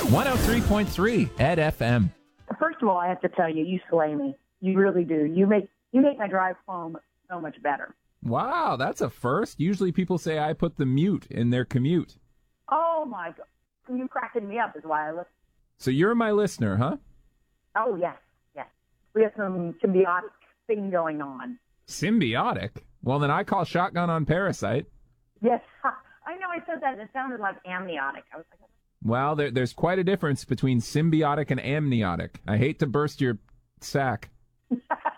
103.3 at FM. First of all, I have to tell you, you slay me. You really do. You make my drive home so much better. Wow, that's a first. Usually people say I put the mute in their commute. Oh, my God. You cracking me up is why I listen. So you're my listener, huh? Oh, yes, yes. We have some symbiotic thing going on. Symbiotic? Well, then I call shotgun on Parasite. Yes, I know I said that. It sounded like amniotic. I was like, Well, there's quite a difference between symbiotic and amniotic. I hate to burst your sack.